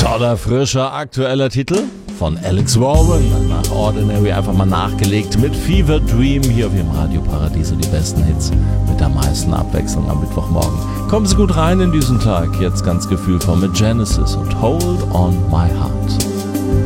Toller, frischer, aktueller Titel von Alex Warren. Nach Ordinary einfach mal nachgelegt mit Fever Dream hier auf Ihrem Radio Paradiso. Die besten Hits mit der meisten Abwechslung am Mittwochmorgen. Kommen Sie gut rein in diesen Tag. Jetzt ganz gefühlvoll mit Genesis und Hold on My Heart.